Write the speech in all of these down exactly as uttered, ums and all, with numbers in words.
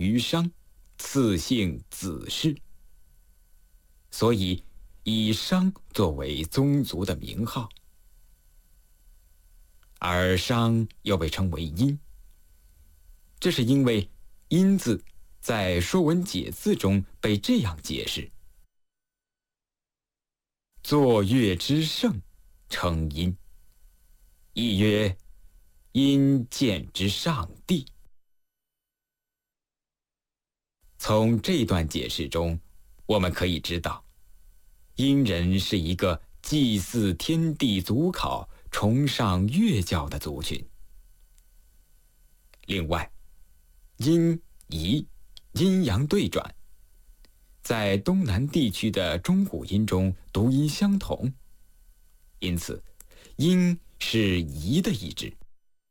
于商，赐姓子氏，所以以商作为宗族的名号。而商又被称为殷，这是因为殷字在《说文解字》中被这样解释：作乐之盛，称殷。亦曰：殷见之上帝。从这段解释中，我们可以知道，殷人是一个祭祀天地祖考、崇尚乐教的族群。另外，阴仪阴阳对转，在东南地区的中古音中读音相同，因此阴是仪的意志。《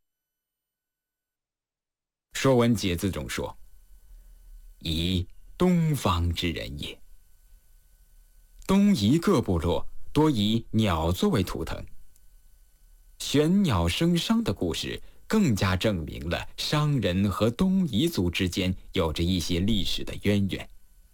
说文解字》中说：夷，东方之人也。东夷各部落多以鸟作为图腾，玄鸟生商的故事更加证明了商人和东夷族之间有着一些历史的渊源。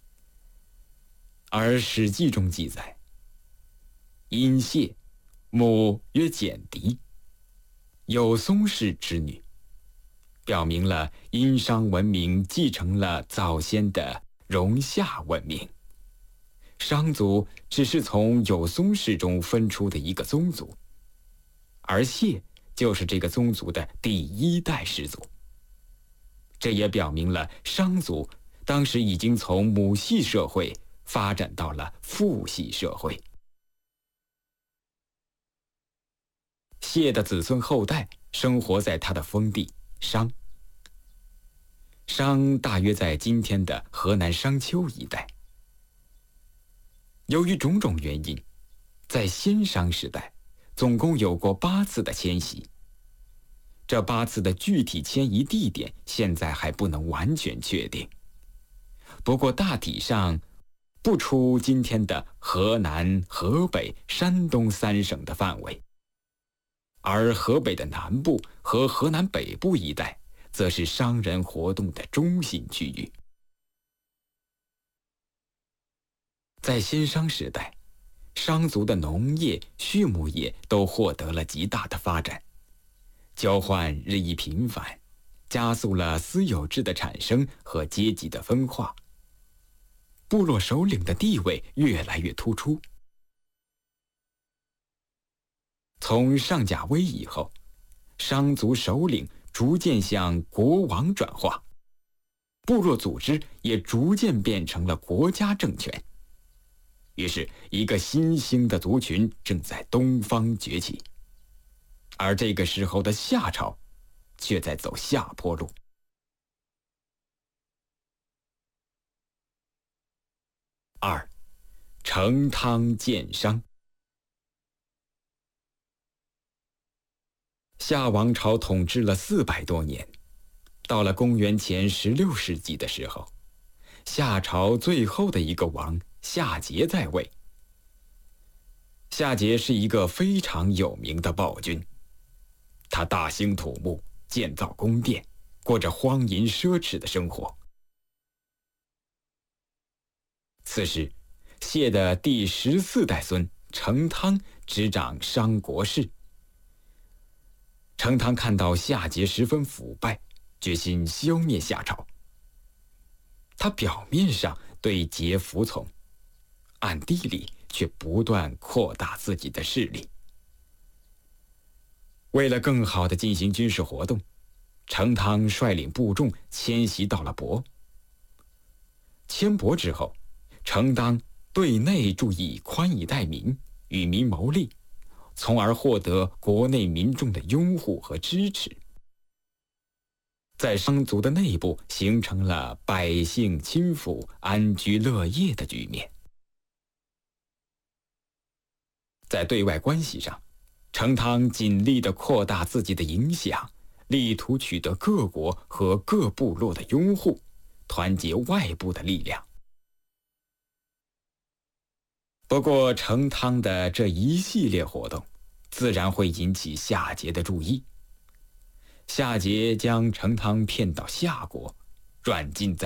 而《史记》中记载，殷谢，母曰简狄，有松氏之女，表明了殷商文明继承了早先的戎夏文明。商族只是从有松氏中分出的一个宗族，而谢就是这个宗族的第一代始祖。这也表明了商族当时已经从母系社会发展到了父系社会。谢的子孙后代生活在他的封地商，商大约在今天的河南商丘一带。由于种种原因，在先商时代总共有过八次的迁徙，这八次的具体迁移地点现在还不能完全确定，不过大体上不出今天的河南、河北、山东三省的范围，而河北的南部和河南北部一带则是商人活动的中心区域。在先商时代，商族的农业、畜牧业都获得了极大的发展，交换日益频繁，加速了私有制的产生和阶级的分化，部落首领的地位越来越突出。从上甲威以后，商族首领逐渐向国王转化，部落组织也逐渐变成了国家政权。于是，一个新兴的族群正在东方崛起，而这个时候的夏朝却在走下坡路。二，成汤建商。夏王朝统治了四百多年，到了公元前十六世纪的时候，夏朝最后的一个王夏桀在位。夏桀是一个非常有名的暴君，他大兴土木，建造宫殿，过着荒淫奢侈的生活。此时，谢的第十四代孙成汤执掌商国事。成汤看到夏桀十分腐败，决心消灭夏朝。他表面上对桀服从，暗地里却不断扩大自己的势力。为了更好地进行军事活动，成汤率领部众迁徙到了亳。迁亳之后，成汤对内注意宽以待民，与民谋利，从而获得国内民众的拥护和支持。在商族的内部形成了百姓亲附、安居乐业的局面。在对外关系上，成汤尽力地扩大自己的影响，力图取得各国和各部落的拥护，团结外部的力量。不过，成汤的这一系列活动，自然会引起夏桀的注意。夏桀将成汤骗到夏国，软禁在